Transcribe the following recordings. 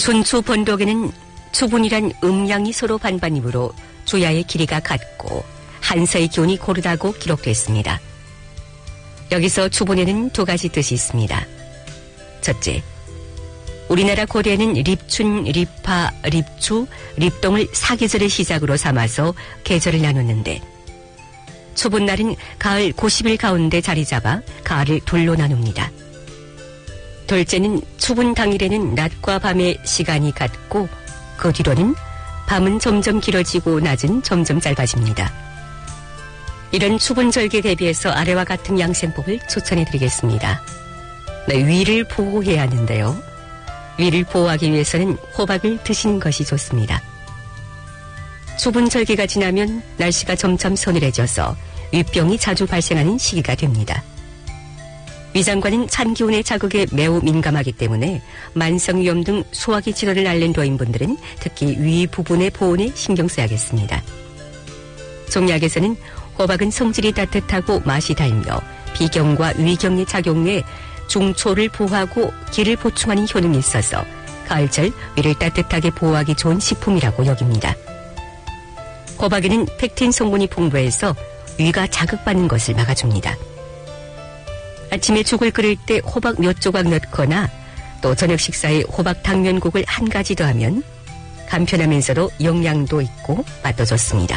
순추 번독에는 추분이란 음양이 서로 반반이므로 주야의 길이가 같고 한서의 기운이 고르다고 기록됐습니다. 여기서 추분에는 두 가지 뜻이 있습니다. 첫째, 우리나라 고대에는 립춘, 립하, 립추, 립동을 사계절의 시작으로 삼아서 계절을 나눴는데 추분날은 가을 90일 가운데 자리 잡아 가을을 둘로 나눕니다. 둘째는 추분 당일에는 낮과 밤의 시간이 같고 그 뒤로는 밤은 점점 길어지고 낮은 점점 짧아집니다. 이런 추분절기에 대비해서 아래와 같은 양생법을 추천해드리겠습니다. 위를 보호해야 하는데요. 위를 보호하기 위해서는 호박을 드시는 것이 좋습니다. 추분절기가 지나면 날씨가 점점 서늘해져서 위병이 자주 발생하는 시기가 됩니다. 위장관은 찬 기운의 자극에 매우 민감하기 때문에 만성위염 등 소화기 질환을 앓는 노인분들은 특히 위 부분의 보온에 신경 써야겠습니다. 종약에서는 호박은 성질이 따뜻하고 맛이 달며 비경과 위경의 작용에 중초를 보호하고 기를 보충하는 효능이 있어서 가을철 위를 따뜻하게 보호하기 좋은 식품이라고 여깁니다. 호박에는 펙틴 성분이 풍부해서 위가 자극받는 것을 막아줍니다. 아침에 죽을 끓일 때 호박 몇 조각 넣거나 또 저녁 식사에 호박 당면국을 한 가지 더하면 간편하면서도 영양도 있고 맛도 좋습니다.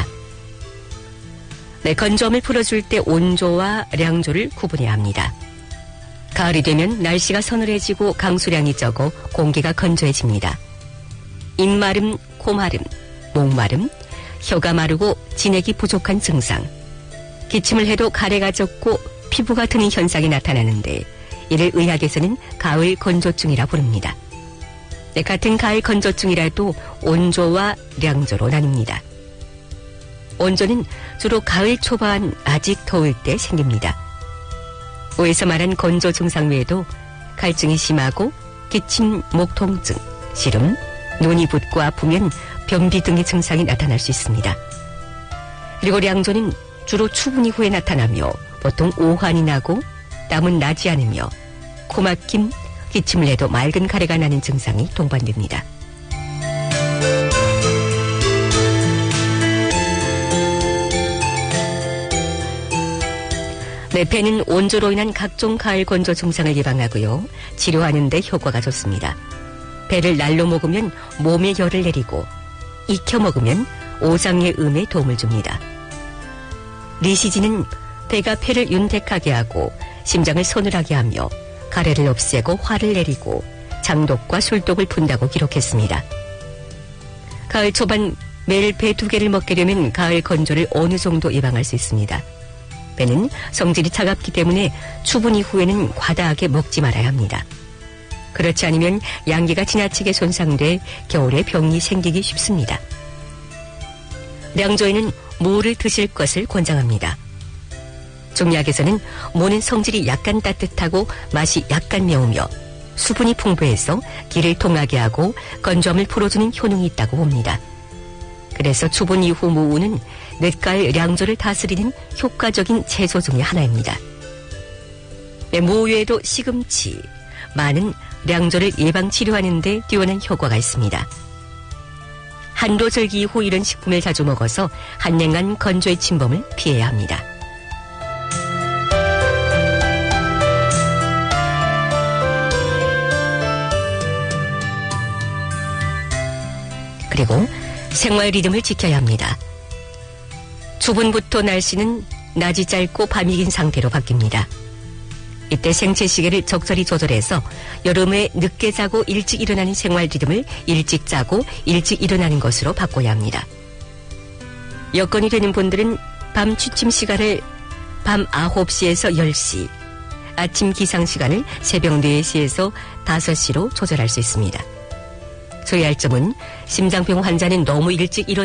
건조함을 풀어줄 때 온조와 량조를 구분해야 합니다. 가을이 되면 날씨가 서늘해지고 강수량이 적어 공기가 건조해집니다. 입마름, 코마름, 목마름, 혀가 마르고 진액이 부족한 증상, 기침을 해도 가래가 젖고 피부가 트는 현상이 나타나는데 이를 의학에서는 가을 건조증이라 부릅니다. 같은 가을 건조증이라도 온조와 량조로 나뉩니다. 온조는 주로 가을 초반 아직 더울 때 생깁니다. 위에서 말한 건조 증상 외에도 갈증이 심하고 기침, 목 통증, 시름, 눈이 붓고 아프면 변비 등의 증상이 나타날 수 있습니다. 그리고 량조는 주로 추분 이후에 나타나며 보통 오한이 나고 땀은 나지 않으며 코막힘, 기침을 해도 맑은 가래가 나는 증상이 동반됩니다. 배는 온조로 인한 각종 가을 건조 증상을 예방하고요. 치료하는 데 효과가 좋습니다. 배를 날로 먹으면 몸에 열을 내리고 익혀 먹으면 오장의 음에 도움을 줍니다. 리시진은 배가 폐를 윤택하게 하고 심장을 서늘하게 하며 가래를 없애고 화를 내리고 장독과 술독을 푼다고 기록했습니다. 가을 초반 매일 배 2개를 먹게 되면 가을 건조를 어느 정도 예방할 수 있습니다. 배는 성질이 차갑기 때문에 추분 이후에는 과다하게 먹지 말아야 합니다. 그렇지 않으면 양기가 지나치게 손상돼 겨울에 병이 생기기 쉽습니다. 량조에는 무를 드실 것을 권장합니다. 중약에서는 무는 성질이 약간 따뜻하고 맛이 약간 매우며 수분이 풍부해서 기를 통하게 하고 건조함을 풀어주는 효능이 있다고 봅니다. 그래서 추분 이후 무는 늦가을 량조를 다스리는 효과적인 채소 중의 하나입니다. 무 외에도 시금치, 마는 량조를 예방치료하는 데 뛰어난 효과가 있습니다. 한로절기 이후 이런 식품을 자주 먹어서 한랭한 건조의 침범을 피해야 합니다. 그리고 생활 리듬을 지켜야 합니다. 추분부터 날씨는 낮이 짧고 밤이 긴 상태로 바뀝니다. 이때 생체 시계를 적절히 조절해서 여름에 늦게 자고 일찍 일어나는 생활 리듬을 일찍 자고 일찍 일어나는 것으로 바꿔야 합니다. 여건이 되는 분들은 밤 취침 시간을 밤 9시에서 10시, 아침 기상 시간을 새벽 4시에서 5시로 조절할 수 있습니다. 주의할 점은 심장병 환자는 너무 일찍 일어나는